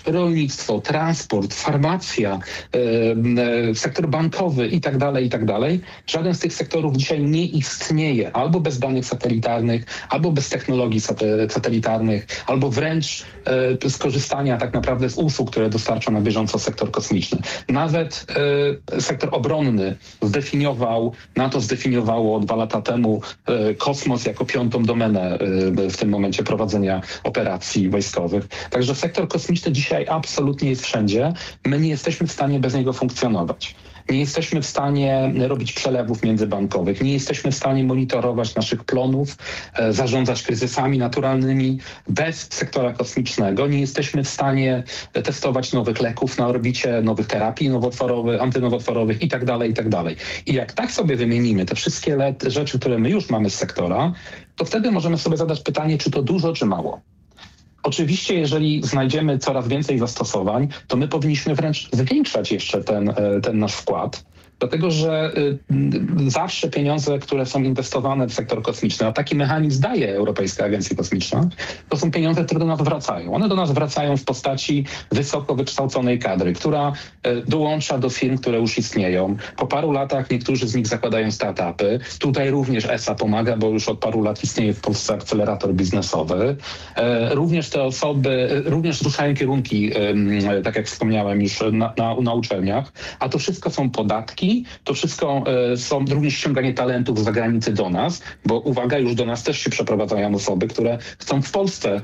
rolnictwo, transport, farmacja, sektor bankowy i tak dalej, żaden z tych sektorów dzisiaj nie istnieje albo bez danych satelitarnych, albo bez technologii satelitarnych, albo wręcz skorzystania tak naprawdę z usług, które dostarcza na bieżąco sektor kosmiczny. Nawet sektor obronny zdefiniowało 2 lata temu kosmos jako 5. domenę w tym momencie prowadzenia operacji wojskowych. Także sektor kosmiczny dzisiaj absolutnie jest wszędzie. My nie jesteśmy w stanie bez niego funkcjonować. Nie jesteśmy w stanie robić przelewów międzybankowych, nie jesteśmy w stanie monitorować naszych plonów, zarządzać kryzysami naturalnymi bez sektora kosmicznego. Nie jesteśmy w stanie testować nowych leków na orbicie, nowych terapii antynowotworowych i tak dalej. I jak tak sobie wymienimy te wszystkie rzeczy, które my już mamy z sektora, to wtedy możemy sobie zadać pytanie, czy to dużo, czy mało. Oczywiście, jeżeli znajdziemy coraz więcej zastosowań, to my powinniśmy wręcz zwiększać jeszcze ten nasz wkład. Dlatego, że zawsze pieniądze, które są inwestowane w sektor kosmiczny, a taki mechanizm daje Europejska Agencja Kosmiczna, to są pieniądze, które do nas wracają. One do nas wracają w postaci wysoko wykształconej kadry, która dołącza do firm, które już istnieją. Po paru latach niektórzy z nich zakładają startupy. Tutaj również ESA pomaga, bo już od paru lat istnieje w Polsce akcelerator biznesowy. Również te osoby, ruszają kierunki, tak jak wspomniałem już na uczelniach, a to wszystko są podatki, to wszystko są również ściąganie talentów z zagranicy do nas, bo uwaga, już do nas też się przeprowadzają osoby, które chcą w Polsce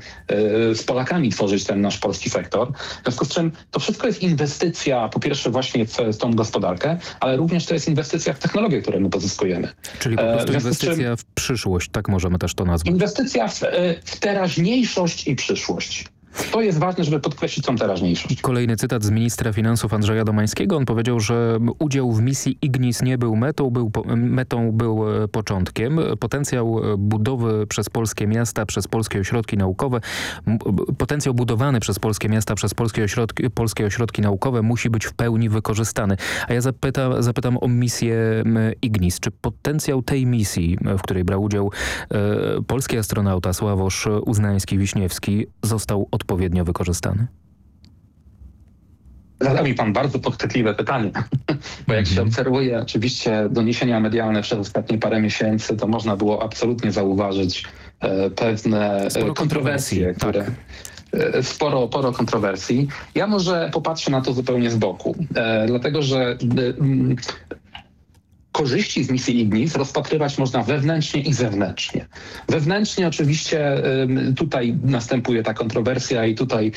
z Polakami tworzyć ten nasz polski sektor. W związku z czym to wszystko jest inwestycja, po pierwsze właśnie w tą gospodarkę, ale również to jest inwestycja w technologię, które my pozyskujemy. Czyli po prostu inwestycja w przyszłość, tak możemy też to nazwać. Inwestycja w teraźniejszość i przyszłość. To jest ważne, żeby podkreślić tą teraźniejszość. Kolejny cytat z ministra finansów Andrzeja Domańskiego. On powiedział, że udział w misji Ignis nie był metą, był początkiem. Potencjał budowy przez polskie miasta, przez polskie ośrodki naukowe, potencjał budowany przez polskie miasta, przez polskie ośrodki naukowe musi być w pełni wykorzystany. A ja zapytam o misję Ignis. Czy potencjał tej misji, w której brał udział polski astronauta Sławosz Uznański-Wiśniewski, został odpowiednio wykorzystany? Zadał mi pan bardzo podchwytliwe pytanie, bo jak się obserwuje oczywiście doniesienia medialne przez ostatnie parę miesięcy, to można było absolutnie zauważyć pewne kontrowersje, które... Sporo kontrowersji. Ja może popatrzę na to zupełnie z boku, dlatego że korzyści z misji Ignis rozpatrywać można wewnętrznie i zewnętrznie. Wewnętrznie oczywiście tutaj następuje ta kontrowersja i tutaj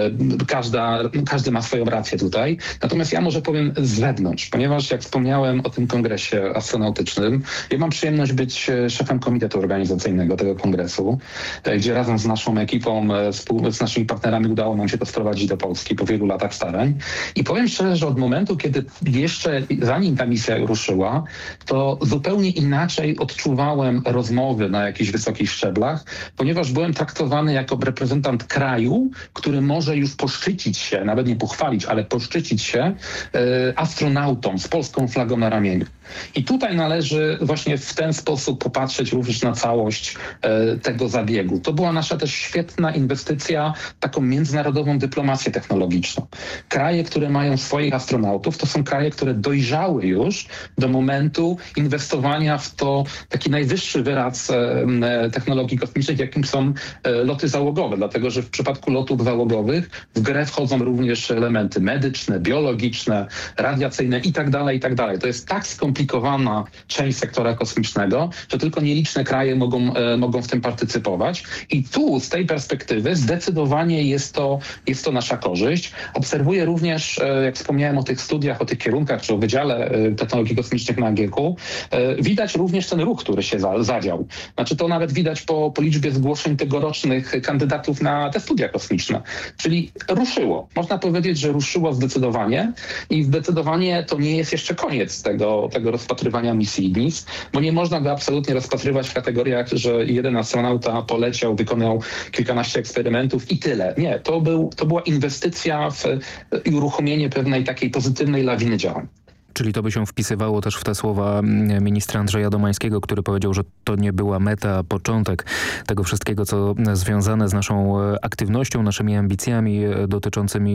każdy ma swoją rację tutaj. Natomiast ja może powiem z zewnątrz, ponieważ jak wspomniałem o tym kongresie astronautycznym, ja mam przyjemność być szefem komitetu organizacyjnego tego kongresu, gdzie razem z naszą ekipą, z naszymi partnerami udało nam się to wprowadzić do Polski po wielu latach starań. I powiem szczerze, że od momentu, kiedy jeszcze zanim ta misja ruszyła, to zupełnie inaczej odczuwałem rozmowy na jakichś wysokich szczeblach, ponieważ byłem traktowany jako reprezentant kraju, który może już poszczycić się, nawet nie pochwalić, ale poszczycić się astronautą z polską flagą na ramieniu. I tutaj należy właśnie w ten sposób popatrzeć również na całość tego zabiegu. To była nasza też świetna inwestycja w taką międzynarodową dyplomację technologiczną. Kraje, które mają swoich astronautów, to są kraje, które dojrzały już do momentu inwestowania w to taki najwyższy wyraz technologii kosmicznych, jakim są loty załogowe. Dlatego, że w przypadku lotów załogowych w grę wchodzą również elementy medyczne, biologiczne, radiacyjne i tak dalej. To jest tak skomplikowana część sektora kosmicznego, że tylko nieliczne kraje mogą w tym partycypować. I tu z tej perspektywy zdecydowanie jest to nasza korzyść. Obserwuję również, jak wspomniałem o tych studiach, o tych kierunkach, czy o Wydziale Technologii Kosmicznych na AGK-u, widać również ten ruch, który się zadział. Znaczy to nawet widać po liczbie zgłoszeń tegorocznych kandydatów na te studia kosmiczne. Czyli ruszyło. Można powiedzieć, że ruszyło zdecydowanie i zdecydowanie to nie jest jeszcze koniec tego rozpatrywania misji Ignis, bo nie można go absolutnie rozpatrywać w kategoriach, że jeden astronauta poleciał, wykonał kilkanaście eksperymentów i tyle. Nie, to była inwestycja i uruchomienie pewnej takiej pozytywnej lawiny działań. Czyli to by się wpisywało też w te słowa ministra Andrzeja Domańskiego, który powiedział, że to nie była meta, a początek tego wszystkiego, co związane z naszą aktywnością, naszymi ambicjami dotyczącymi